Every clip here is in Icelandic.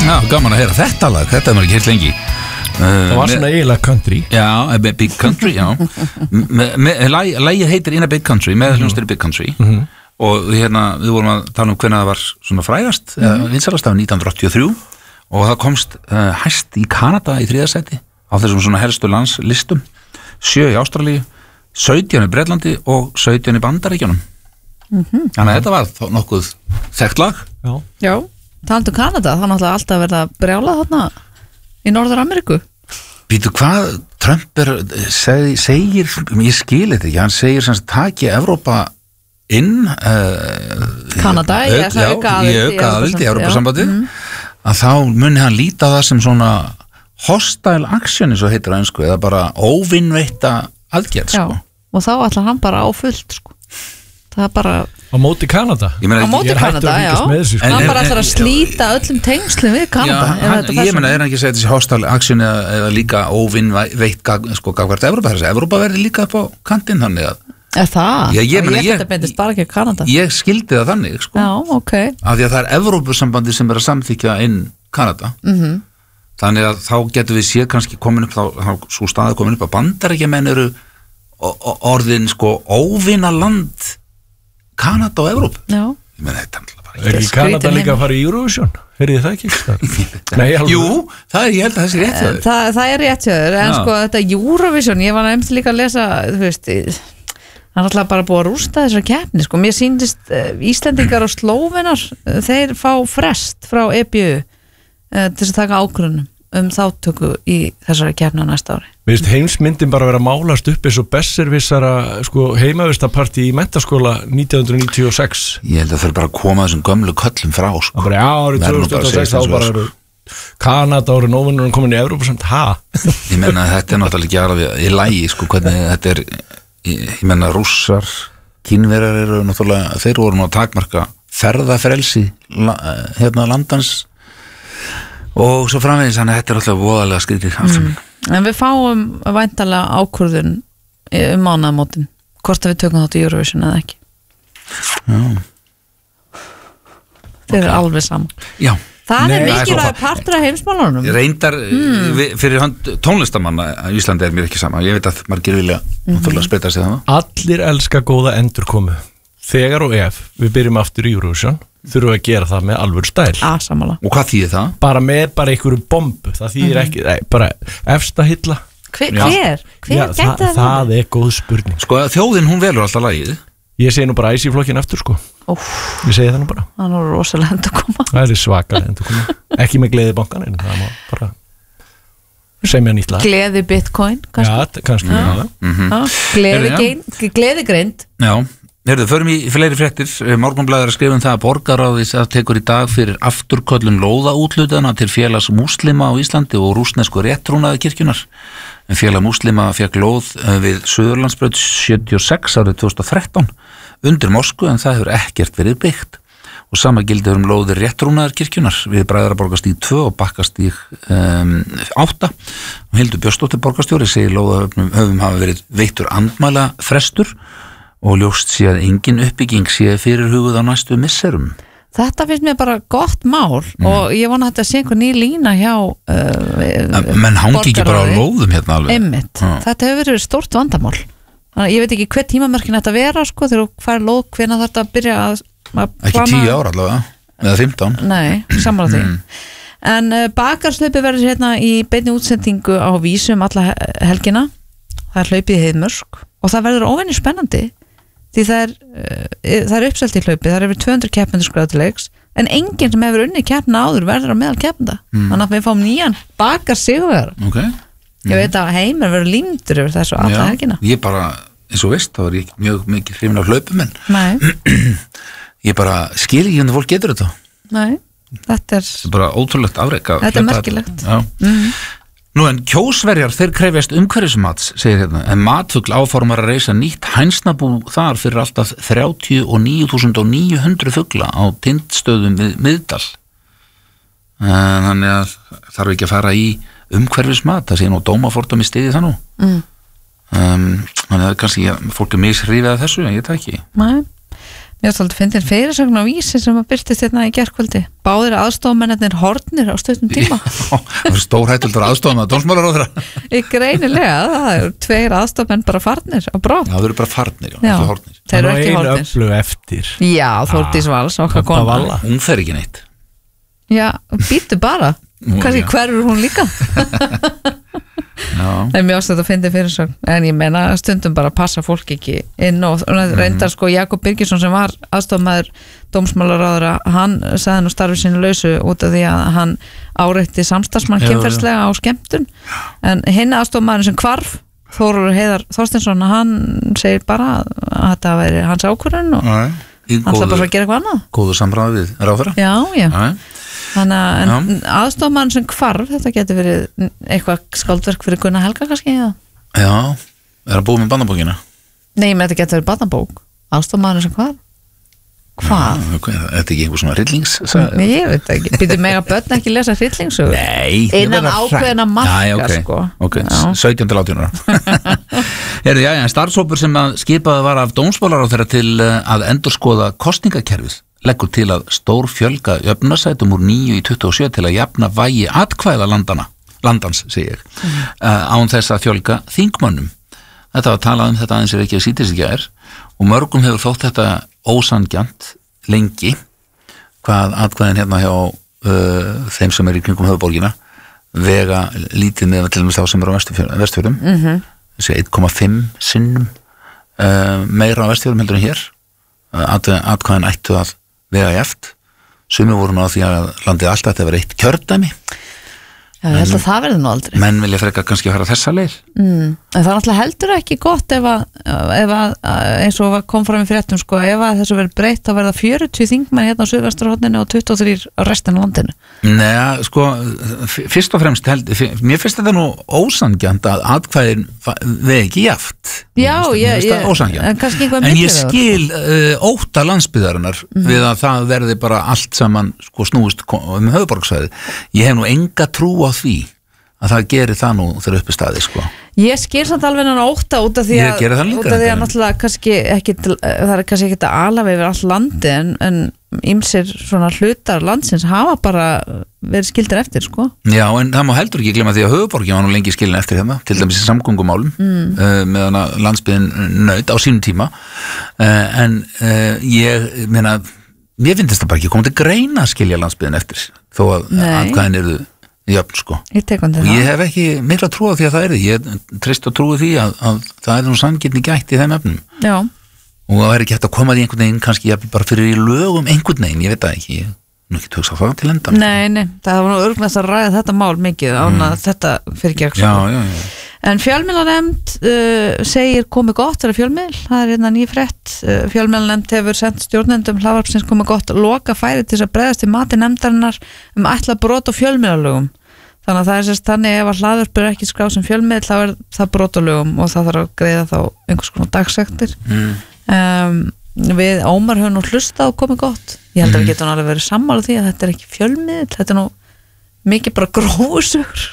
Já, gaman að heyra þetta lag, þetta er maður ekki heilt lengi. Það var svona eiginlega country. Já, Big Country, já. Lagið heitir In a Big Country, með hljómsveitinni Big Country. Og hérna, við vorum að tala um hvernig það var svona frægast, vinsælast af 1983, og það komst hæst í Kanada í 3. sæti á þessum svona helstu landslistum, 7 í Ástralíu, 17 í Bretlandi og 17 í Bandaríkjunum. Þannig að þetta var nokkuð þekkt lag. Já, talandi um Kanada, það er náttúrulega alltaf verið að brjála þarna í Norður-Ameríku. Býtu, hvað Trump segir, ég skil þetta ekki, hann segir sem taki Evrópa inn Kanada, í auka-aðild í Evrópusambandið, að þá muni hann líta það sem svona hostile action, eins og heitir á ensku, eða bara óvinveita aðgerð, sko. Og þá ætlar hann bara á fullt, sko. Það er bara á móti Kanada. Á móti Kanada, já. Hann bara ætlar að slíta öllum tengslum við Kanada. Ég meina, er hann ekki að segja þessi hostile action eða líka óvinveitt gagvart Evrópa, þess að Evrópa verði líka upp á kantinn, þannig að það? Ég þetta beintist bara ekki á Kanada. Ég skildi það þannig, sko. Já, ok. Af því að það er Evrópusambandi sem er að samþykja inn Kanada. Þannig að þá getum við séð kannski komin upp, þá svo staði komin upp að Bandaríkjamenn eru orðin, sko, óvina land Kanada og Evrópu. Já. Ég meina, þetta bara er ekki Kanada líka að fara í Eurovision? Heyrið það ekki? Nei, jú, ég held að það sé rétt hjá þér. Það er rétt hjá þér, en sko þetta Eurovision, ég var nefnt líka að lesa, þú veist, það er alltaf bara búið að rústa þessar keppni, sko. Mér sýndist Íslendingar og Slóvenar, þeir fá frest frá EBU til þess að taka ákvörðunum þáttöku í þessari keppni á næsta ári. Mér finnst heimsmyndin bara vera málast upp eins og besservissara, sko, heimavistapartí í menntaskóla 1996. Ég held að það er bara að koma þessum gömlu köllum frá, sko. Það bara, já, árið 2026 þá bara eru Kanada árið nóvinnur komin í Evrópa samt, Ég menna, þetta er náttúrulega ekki alveg í lagi, sko, hvernig þetta er, ég menna, Rússar, Kínverjar eru náttúrulega, þeir voru nú að takmarka ferðafrelsi hérna landans og svo framvegis, þannig að þetta er alltaf voðalega skrítið allt saman. En við fáum væntanlega ákvörðun mánaðamótin, hvort að við tökum þátt í Eurovision eða ekki. Já. Þeir eru alveg saman. Já. Það er mikilvæg partur af heimsmálunum. Reyndar fyrir tónlistamanna í Íslandi er mér ekki sama. Ég veit að margir vilja náttúrulega spreyta sig það. Allir elska góða endurkomu. Þegar og ef við byrjum aftur í Eurovision, þurfum við að gera það með alvöru stæl. Sammála. Og hvað þýðir það? Bara með einhverju bombu. Það þýðir ekki, bara efsta hilla. Hver gæti það? Það er góð spurning. Sko, þjóðin, hún velur alltaf lagið. Ég segi nú bara æs í flokkin aftur, sko. Ég segi það nú bara. Það er rosalega endurkoma. Það er svakalega endurkoma. Ekki með gleði bankan, en það má bara semja nýtt lag. Gleði Bitcoin, kannski. Já, kannski. Gleðigreind. Já. Heyrðu, förum í fleiri fréttir. Morgunblaðið er að skrifa það að borgarráðið tekur í dag fyrir afturköllun lóðaúthlutana til félags múslima á Íslandi og rússnesku réttrúnaði kirkjunar. En félag múslima fekk lóð við Suðurlandsbraut 76 árið 2013 undir Moskvu, en það hefur ekkert verið byggt. Og sama gildir lóðir réttrúnaðar kirkjunar við Bræðraborgarstíg 2 og Bakkastíg 8. Og Hildur Björnsdóttir borgarstjóri segir lóðahöfum hafa verið veittur andmæla frestur og ljóst sé að engin uppbygging sé fyrirhuguð á næstu misserum. Þetta finnst mér bara gott mál og ég vona að þetta sé einhver ný lína hjá menn hangi ekki bara á lóðum hérna alveg. Einmitt. Þetta hefur verið stórt vandamál. Þannig ég veit ekki hver tímamörkin þetta vera, sko, þegar þú fær lóð, hvenær þarf þetta að byrja að plana. Ekki 10 ára allavega, eða 15. Nei, sammála því. En bakarslaupi verður hérna í beinni útsendingu á Vísum alla helgina. Það er hlaupið í Heiðmörk og það verður óvenju spennandi. Því það er uppselt í hlaupi, það er yfir 200 keppendur skráð til leiks, en enginn sem hefur unnið keppna áður verður á meðal keppenda. Þannig að við fáum nýjan bakar sigurvegara. Okay. Ég veit að Heimir verður límdur yfir þessu alla helgina. Ég bara, eins og veist, þá er ég mjög mikið hrifin af hlaupum, en ég bara skil ekki hvernig fólk getur þetta. Nei, þetta er bara ótrúlegt afrek. Þetta er merkilegt. Nú en kjósverjar, þeir krefjast umhverfismats, segir hérna, en Matfugl áformar að reisa nýtt hænsnabú þar fyrir alltaf 39.900 fugla á tindstöðum við Miðdal. Þannig að þarf ekki að fara í umhverfismat, það sé nú dómafordómi stiði það nú. Þannig að kannski fólk er mishrifið af þessu, en ég það ekki. Nei. Mér er svolítið fyndin fyrirsögn á Vísi sem að birtist hérna í gærkvöldi. Báðir aðstofamennirnir horfnir á stuttum tíma. Það er stórhættuldur aðstofamenn að dómsmálaráðherra. Greinilega, það eru 2 aðstofamenn bara farnir á brott. Já, þau eru bara farnir, Já. ekki horfnir. Þeir eru ekki einu horfnir. öflug eftir. Já, Þórdís Vals, okkar kona. Hún fer ekki neitt. Já, býtu bara. Kannski já. hverfur hún líka. Já. Það er mjög ástætt að finna fyrirsögn. En ég meina stundum bara passa fólk ekki inn og reyndar sko Jakob Birgisson sem var aðstofamaður dómsmálaráðherra, hann sagði nú starfi sínu lausu út af því að hann áreitti samstarfsmann kynferðslega á skemmtun. En hinn aðstofamaður sem hvarf, Þórólfur Heiðar Þorsteinsson, hann segir bara að þetta væri hans ákvörðun og hann ætla bara að gera eitthvað annað. Góðu samræði við ráðherra. Já. Þannig að aðstofmann sem hvarf, þetta getur verið eitthvað skáldverk fyrir Gunnar Helga kannski, eða? Já, er að búið með barnabókina? Nei, menn þetta getur verið barnabók. Aðstofmann sem hvarf? Hvað? Þetta er ekki einhver svona hryllings? Nei, ég veit ekki. Býtu mega börn ekki lesa hryllingssögur? Nei. Innan ákveðina marka, sko. Ok, 17 til 18 ára. En starfshópur sem að skipaði var af dómsmálaráðherra til að endurskoða kosningakerfið leggur til að stór fjölga jöfnasætum úr 9 í 27 til að jafna vægi atkvæða landans, segi ég, án þess að fjölga þingmönnum. Þetta var talað um þetta aðeins ekki að sítis ekki er og mörgum hefur þótt þetta ósanngjarnt lengi hvað atkvæðin hérna hjá þeim sem er í kringum höfuðborgina vega lítið með til dæmis þá sem eru á Vestfjörðum, þessi 1,5 sinnum meira á Vestfjörðum heldur en hér. Atkvæðin ættu að vega jæft. Sumir voru nú á því að landið alltaf þetta verið eitt kjördæmi. Já, ég held að það verður nú aldrei. Menn vilja frekar kannski að fara þessa leið. En það er náttúrulega heldur ekki gott ef að eins og kom fram í fréttum sko, ef að þessu verður breytt að verða 40 þingmenn hérna á Suðvesturhorninu og 23 á restina af landinu. Nei, sko, fyrst og fremst mér finnst þetta nú ósanngjarnt að atkvæðin vegi ekki jæft. Já, en kannski einhvað en ég skil ótta landsbyggðarinnar við að það verði bara allt saman sko, snúist höfuðborgarsvæði. Ég hef nú enga trú á því að það gerir það nú þegar uppi staði sko. Ég skil samt alveg hann ótta út af því að náttúrulega kannski ekki, það er kannski ekki að alafa yfir all landi en ýmsir svona hlutar landsins hafa bara verið skildir eftir sko. Já, en það má heldur ekki glemma því að höfuðborgin var nú lengi skilin eftir hérna, til dæmis í samgöngumálum meðan að landsbyggðin naut á sínum tíma en ég meina, mér finnst þetta bara ekki komið til greina að skilja landsbyggðin eftir þó að atkvæðin eru jöfn sko. Og ég hef ekki mikla trú á því að það er ég treyst að trúi því að það er nú sanngirni gætt í þeim efnum. Já. Og það er ekki hægt að koma því einhvern veginn kannski bara fyrir í lögum einhvern veginn, ég veit það ekki, ég nú ekki tökst á það til enda. Nei, það var nú örgmest að ræða þetta mál mikið án að þetta fyrir gegn sko. Já. En fjölmiðlanefnd segir komið gott fyrir fjölmiðl, það er hérna ný frétt. Fjölmiðlanefnd hefur sendt stjórnendum hlaðvarpsins komið gott loka færi til þess að bregðast í mati nefndarinnar ætla brot á fjölmiðlalögum. Þannig að það er sérst þannig ef að hlaðvarp er ekki skráð sem fjölmiðl þá er það brot á lögum og það þarf að greiða þá einhvers konar dagsektir. Við Ómar höfum nú hlustað og komið gott. Ég held að við getum alveg verið sammála því að þetta er ekki fjölmiðl, þetta er nú mikið bara grófusögur.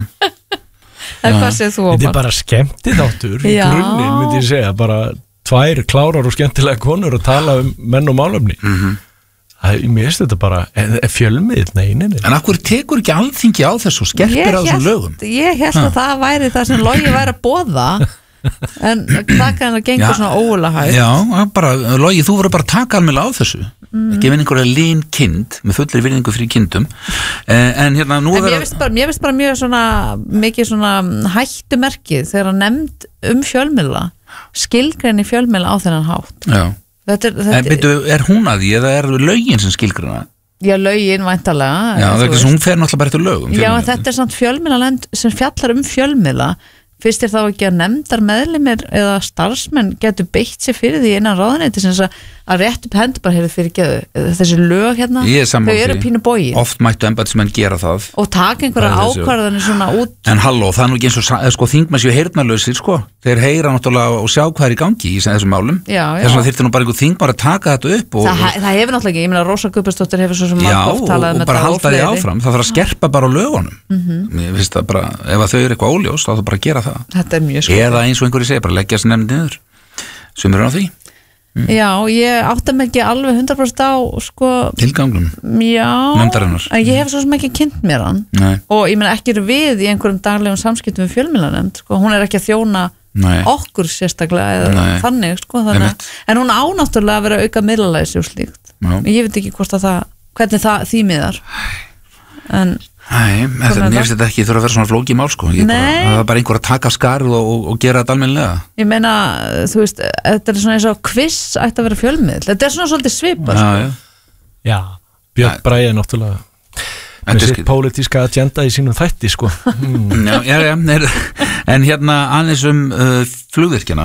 En hvað segir þú, Ómar? Þetta er bara skemmti þáttur í grunninn, myndi ég segja, bara 2 klárar og skemmtilega konur að tala um menn og málefni. Mér finnst þetta bara fjölmiðl, nei. En af hverju tekur ekki Alþingi á þessu og skerpir á þessum lögum? Ég held að það væri það sem Logi væri að boða en það kann að gengur svona ógulega hægt. Já, bara, Logi, þú verður bara að taka alveg á þessu ekki við einhverja lín kind með fullir virðingu fyrir kindum en hérna nú en mér finnst bara mjög svona mikið svona hættumerkið þegar að nefnd fjölmiðla skilgreini fjölmiðla á þennan hátt. Já. En byrju, er hún að því eða er lögin sem skilgreina? Já, lögin væntalega. Já, það er ekki sem hún fer náttúrulega bara eftir lögum. Já, en þetta er samt fjölmiðlanefnd sem fjallar fjölmiðla. Fyrst er þá ekki að nefndar meðlimir eða starfsmenn getur beitt sér fyrir því innan ráðuneyti sem að rétt upp hendur bara hefur fyrirgeðu þessi lög hérna, þau eru pínu bógin. Oft mættu embættismenn gera það og taka einhverja ákvarðanir svona út. En halló, það er nú ekki eins og sko, þingmenn séu heyrnarlausir sko, þeir heyra náttúrulega og sjá hvað er í gangi í þessum málum. Þess vegna þyrfti nú bara einhver þingmar að taka þetta upp og, það hefur náttúrulega ekki, ég meina Rósa Guðbjörnsdóttir hefur svo sem oft talað um þetta og bara halda því áfram, það þarf að skerpa bara á lögunum. Mér finnst það bara, ef þau eru eitthvað óljós þá þarf bara að gera það. Þetta er mjög eða eins og einhverju segir, bara leggja þessi nefnd niður. Sumir á því. Já, ég átta mig ekki alveg 100% á sko, tilganglum nefndarinnar. Ég hef svo sem ekki kynnt mér hann. Nei. Og ég meina ekki við í einhverjum daglegum samskiptum við fjölmiðlanefnd, sko, hún er ekki að þjóna okkur sérstaklega eða þannig, sko, þannig. En hún ánáttúrulega að vera auka miðlalæsi og slíkt. Ég veit ekki hvort að hvernig það þýmiðar. En Nei, mér finnst þetta ekki þurfa að vera svona flókið mál, sko. Það er bara einhver að taka skarð og gera þetta almennilega. Ég meina, þú veist, þetta er svona eins og quiz ætti að vera fjölmiðl. Þetta er svona svolítið svipað, sko. Já, Björn Bragi er náttúrulega með sitt pólitíska agenda í sínum þætti, sko. En hérna aðeins flugvirkjana.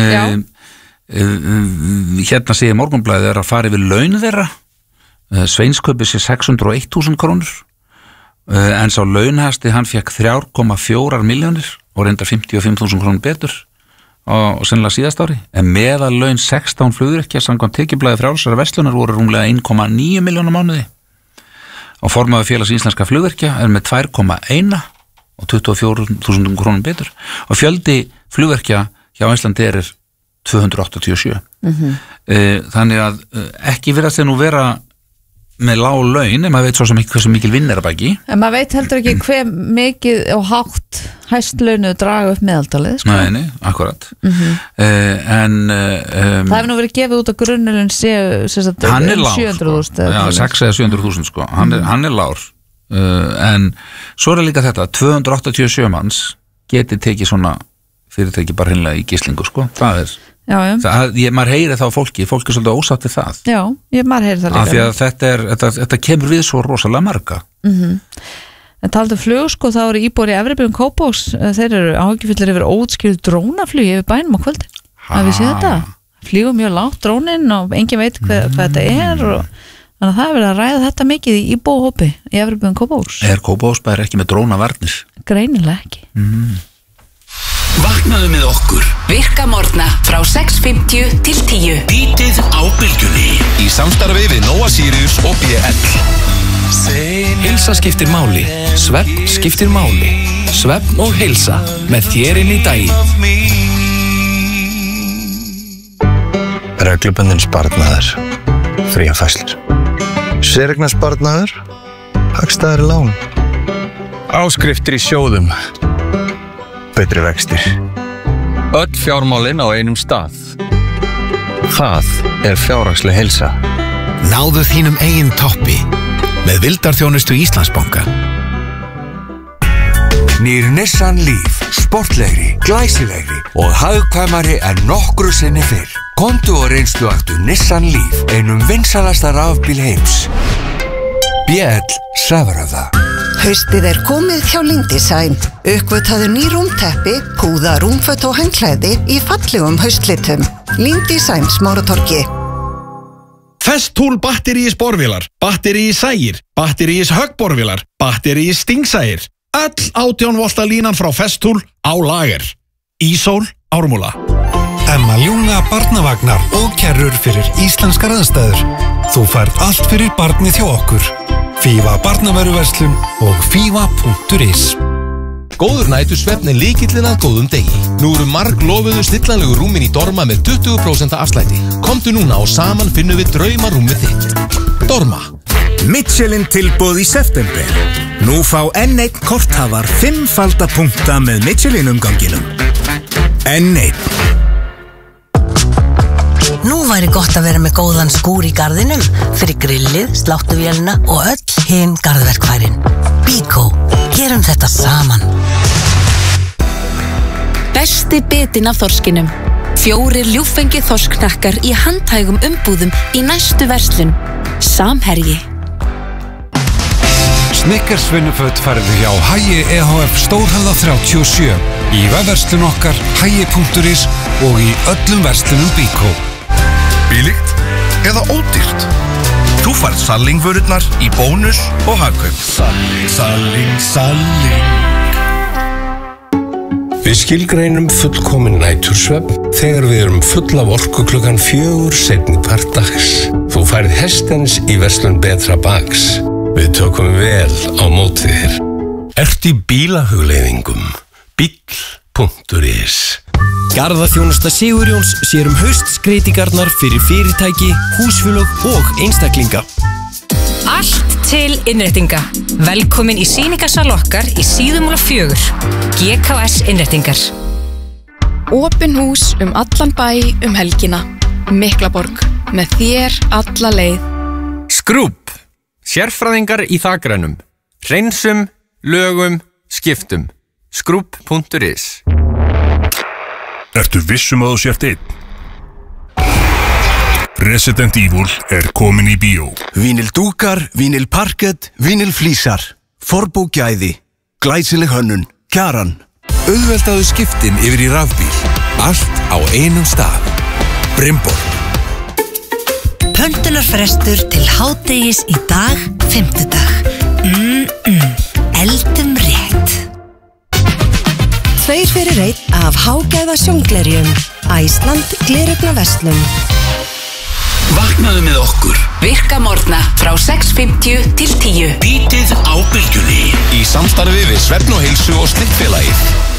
Hérna segir Morgunblaðið að fara yfir laun þeirra. Sveinskaupið sé 601.000 krónur. En sá launhæsti hann fekk 3,4 milljónir og reyndar 55.000 krónur betur og sennilega síðast ári, en meðal laun 16 flugvirkja samkvæmt tekjublaði frjálsara verslunar voru rúmlega 1,9 milljóna mánuði og formaður félags íslenska flugvirkja er með 2,1 og 24.000 krónur betur og fjöldi flugvirkja hjá Íslandi er 287. Þannig að ekki virðast þeir nú vera með lág laun, en maður veit svo sem ekki hversu mikil vinn er að baki. En maður veit heldur ekki hver mikið og hátt hæst launu draga upp meðaltalið, sko. Nei, akkurat. En það hefur nú verið gefið út á grunnulun hann er lágur, 700.000 já, 6 eða 700.000, sko. Hann er lágur. En svo er líka þetta 287 manns geti tekið svona fyrirtæki bara hreinlega í gíslingu, sko. Það er maður heyri þá fólki er svolítið ósátt við það. Já, maður heyri það líka. Af því að þetta kemur við svo rosalega marga. En talað flug, sko, þá eru íbúar í Efribyggðum Kópavogs, þeir eru áhyggjufullir yfir óútskýrðu drónaflugi yfir bænum á kvöldin. Hafið þið séð þetta? Flýgur mjög lágt drónin og engin veit hvað þetta er og þannig að það er verið að ræða þetta mikið í íbúahópi í Efribyggðum Kópavogs. Er Kópavogsbær ekki með drónavarnir? Greinilega ekki. Vaknaðu með okkur. Virka morgna frá 6:50 til 10. Bítið á bylgjunni. Í samstarfi við Nóa Sirius og BL. Heilsa skiptir máli. Svefn skiptir máli. Svefn og heilsa með þér inn í daginn. Reglubundinn sparnaður. Fría fæslur. Séreignarsparnaður. Hagstæðari lán. Áskriftir í sjóðum. Betri vextir. Öll fjármálin á einum stað. Það er fjárhagsleg heilsa. Náðu þínum eigin toppi með vildarþjónustu Íslandsbanka. Nýr Nissan Leaf, sportlegri, glæsilegri og hagkvæmari en nokkru sinni fyrr. Komdu og reynsluaktu Nissan Leaf, einum vinsalasta rafbíl heims. BL Sefröða. Haustið er komið hjá Lindesign. Uppgötaðu ný rúmteppi, púða, rúmföt og handklæði í fallegum haustlitum. Lindesign Smáratorgi. Festool batteri í sporvélar, batteri í sægir, batteri í höggborvélar, batteri í stingsægir. Öll 18 volta línan frá Festool á lager. Ísól, Ármúla. Emma Ljunga barnavagnar og kerrur fyrir íslenskar aðstæður. Þú færð allt fyrir barnið hjá okkur. Fífa barnavöruverslun og fífa.is. Góður nætursvefn er lykillinn að góðum degi. Nú eru marglofuðu snillanlegu rúmin í Dorma með 20% afslætti. Komdu núna og saman finnum við draumarúmið þitt. Dorma. Michelin tilboð í september. Nú fá N1 korthafar 5-falda punkta með Michelin umganginum. N1. Nú væri gott að vera með góðan skúr í garðinum fyrir grillið, sláttuvélina og öll hin garðverkfærin. Bíkó, gerum þetta saman. Besti bitinn af þorskinum. 4 ljúffengi þorsknakkar í handhægum umbúðum í næstu verslun. Samherji. Snickers vinnuföt færðu hjá Hagi EHF Stórhöfða 37 í vefverslun okkar hagi.is og í öllum verslunum Bíkó. Bílíkt eða ódýrt? Þú færð Salling-vörurnar í bónus og hagkaup. Salling. Við skilgreinum fullkominn nætursvefn þegar við erum full af orku klukkan 4 seinni part dags. Þú færð Hestens í verslun Betra Bags. Við tökum vel á móti þér. Ertu í bílahugleiðingum? Bíll.is Garðaþjónusta Sigurjóns sér haustskreitingarnar fyrir fyrirtæki, húsfélög og einstaklinga. Allt til innréttinga. Velkomin í sýningarsal okkar í Síðumúla 4. GKS Innréttingar. Opin hús allan bæ helgina. Miklaborg, með þér alla leið. Skrúbb. Sérfræðingar í þakrænum. Hreinsum, lögum, skiptum. Skrúbb.is. Ertu vissum að þú sért einn? Resident Evil komin í bíó. Vínildúkar, vínilparkett, vínilflísar. Forbógæði, glæsileg hönnun, Kjaran. Auðveldaðu skiptin yfir í rafbíl. Allt á einum stað. Brimborg. Pöntunarfrestur til hádegis í dag, 5. Eldum rétt. 2 fyrir 1 af hágæða sjónglerjum. Æsland gleraugnverslun. Vaknaðu með okkur. Virka morgna frá 6:50 til 10. Bítið á bylgjunni. Í samstarfi við Svefn og Heilsu og Slippfélagið.